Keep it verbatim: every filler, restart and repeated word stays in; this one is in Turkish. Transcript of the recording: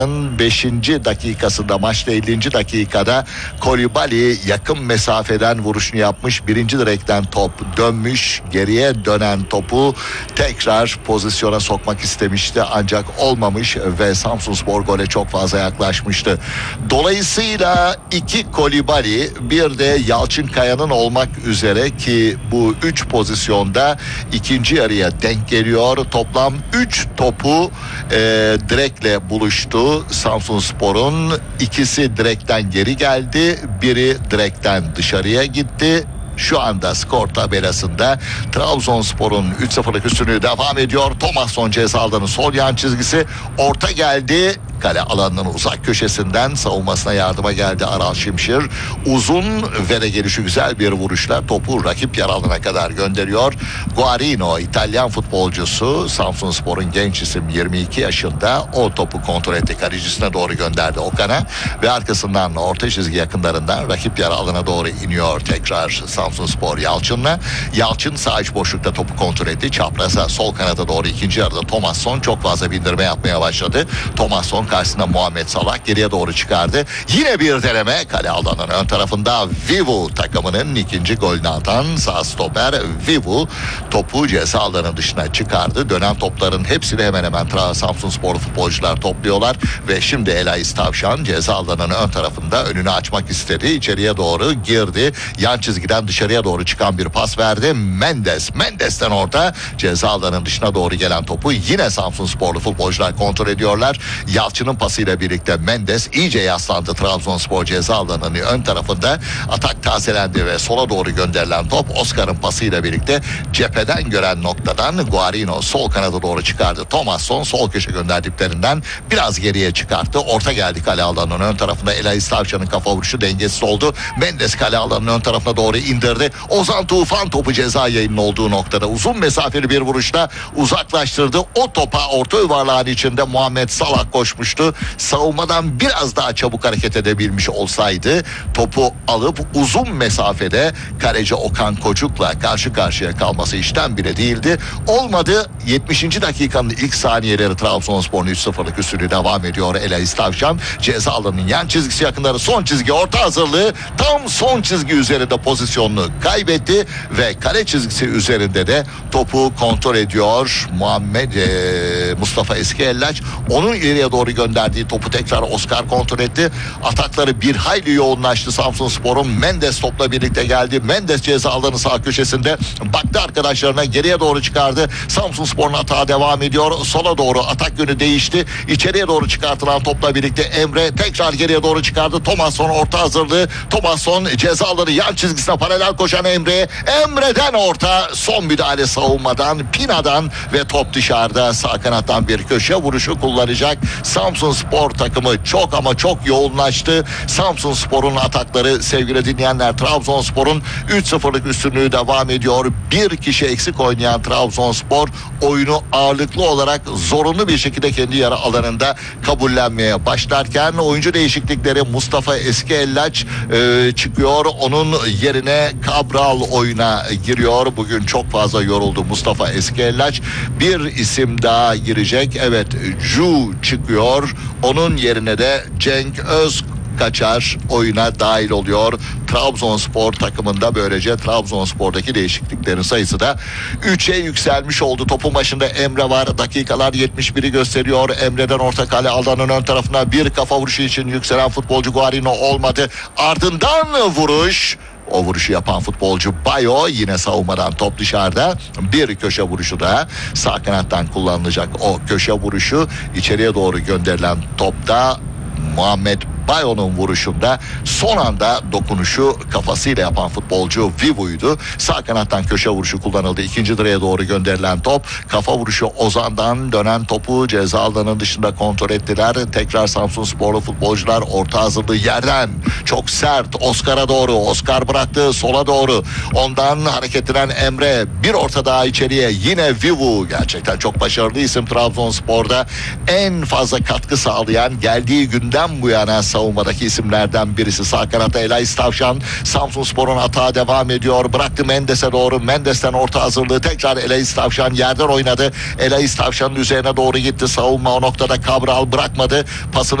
beşinci dakikasında, maçta ellinci dakikada Koulibaly yakın mesafeden vuruşunu yapmış. Birinci direkten top dönmüş. Geriye dönen topu tekrar pozisyona sokmak istemişti ancak olmamış ve Samsunspor gole çok fazla yaklaşmıştı. Dolayısıyla iki Koulibaly, bir de Yalçın Kaya'nın olmak üzere ki bu üç pozisyonda ikinci yarıya denk geliyor. Toplam üç topu e, direkle buluştu. Samsunspor'un ikisi direkten geri geldi, biri direkten dışarıya gitti. Şu anda skor tabelasında Trabzonspor'un üç sıfırlık üstünlüğü devam ediyor. Thomasson ceza alanının sol yan çizgisi, orta geldi. Kale alanının uzak köşesinden savunmasına yardıma geldi Aral Şimşir. Uzun ve de gelişi güzel bir vuruşla topu rakip yer alana kadar gönderiyor. Guarino, İtalyan futbolcusu, Samsunspor'un genç isim, yirmi iki yaşında, o topu kontrol etti. Kalecisine doğru gönderdi Okan'a ve arkasından orta çizgi yakınlarından rakip yer alana doğru iniyor tekrar Samsunspor Yalçın'la. Yalçın sağ iç boşlukta topu kontrol etti. Çapraza sol kanada doğru ikinci yarıda Thomasson çok fazla bindirme yapmaya başladı. Thomasson karşısında Muhammed Salah geriye doğru çıkardı. Yine bir deneme, kale alanının ön tarafında Vivu takımının ikinci golünü atan sağ stoper Vivu topu ceza alanının dışına çıkardı. Dönen topların hepsini hemen hemen Samsunspor futbolcular topluyorlar ve şimdi Elayis Tavşan ceza alanının ön tarafında önünü açmak istedi. İçeriye doğru girdi. Yan çizgiden dışarıya doğru çıkan bir pas verdi. Mendes, Mendes'ten orta ceza alanının dışına doğru gelen topu yine Samsunsporlu futbolcular kontrol ediyorlar. Yalçın'ın pasıyla birlikte Mendes iyice yaslandı Trabzonspor ceza alanının ön tarafında. Atak tazelendi ve sola doğru gönderilen top Oscar'ın pasıyla birlikte cepheden gören noktadan Guarino sol kanada doğru çıkardı. Thomasson sol köşe gönderdiklerinden biraz geriye çıkarttı. Orta geldi kale alanının ön tarafında. Elayis Tavşan'ın kafa vuruşu dengesiz oldu. Mendes kale alanının ön tarafına doğru indirdi. Ozan Tufan topu ceza yayının olduğu noktada uzun mesafeli bir vuruşla uzaklaştırdı. O topa orta yuvarlağın içinde Muhammed Salah koşmuştu. Savunmadan biraz daha çabuk hareket edebilmiş olsaydı topu alıp uzun mesafede kaleci Okan Kocuk'la karşı karşıya kalması işten bile değildi. Olmadı. yetmişinci dakikanın ilk saniyeleri Trabzonspor'un üç sıfırlık üstünlüğü devam ediyor. Elayis Tavşan ceza alanının yan çizgisi yakınları, son çizgi orta hazırlığı, tam son çizgi üzerinde pozisyonunu kaybetti ve kale çizgisi üzerinde de topu kontrol ediyor Muhammed e, Mustafa Eskiellaç. Onun ileriye doğru gönderdiği topu tekrar Oscar kontrol etti. Atakları bir hayli yoğunlaştı Samsunspor'un. Mendes topla birlikte geldi. Mendes ceza alanı sağ köşesinde baktı arkadaşlarına, geriye doğru çıkardı. Samsunspor'un atağı devam ediyor. Sola doğru atak yönü değişti. İçeriye doğru çıkartılan topla birlikte Emre tekrar geriye doğru çıkardı. Thomasson orta hazırlığı. Thomasson ceza alanı yan çizgisine paralel koşan Emre. Emre'den orta, son müdahale savunmadan, Pina'dan ve top dışarıda. Sağ kanattan bir köşe vuruşu kullanacak Samsunspor takımı. Çok ama çok yoğunlaştı. Samsunspor'un atakları sevgili dinleyenler. Trabzonspor'un üç sıfırlık üstünlüğü devam ediyor. Bir kişi eksik oynayan Trabzonspor oyunu ağırlıklı olarak zorunlu bir şekilde kendi yarı alanında kabullenmeye başlarken oyuncu değişiklikleri, Mustafa Eskiellaç e, çıkıyor. Onun yerine Cabral oyuna giriyor. Bugün çok fazla yoruldu Mustafa Eskiellaç. Bir isim daha girecek. Evet, Ju çıkıyor. Onun yerine de Cenk Öz Kaçar oyuna dahil oluyor. Trabzonspor takımında böylece Trabzonspor'daki değişikliklerin sayısı da üçe yükselmiş oldu. Topun başında Emre var. Dakikalar yetmiş biri gösteriyor. Emre'den orta kale alanının ön tarafına bir kafa vuruşu için yükselen futbolcu Guarino olmadı. Ardından vuruş. O vuruşu yapan futbolcu Bayo, yine savunmadan top dışarıda. Bir köşe vuruşu da sağ kanattan kullanılacak. O köşe vuruşu içeriye doğru gönderilen topta Muhammed Bayo'nun vuruşunda son anda dokunuşu kafasıyla yapan futbolcu Vivu'ydu. Sağ kanattan köşe vuruşu kullanıldı. İkinci direğe doğru gönderilen top. Kafa vuruşu Ozan'dan, dönen topu ceza alanının dışında kontrol ettiler. Tekrar Samsunsporlu futbolcular orta hazırlığı yerden. Çok sert Oscar'a doğru. Oscar bıraktı sola doğru. Ondan hareketlenen Emre. Bir orta daha içeriye. Yine Vivu. Gerçekten çok başarılı isim Trabzonspor'da. En fazla katkı sağlayan, geldiği günden bu yana savunma savunmadaki isimlerden birisi. Sağ kanatta Elais Tavşan. Samsunspor'un atağı devam ediyor. Bıraktı Mendes'e doğru. Mendes'ten orta hazırlığı. Tekrar Elais Tavşan yerden oynadı. Elais Tavşan'ın üzerine doğru gitti. Savunma o noktada Cabral bırakmadı. Pasını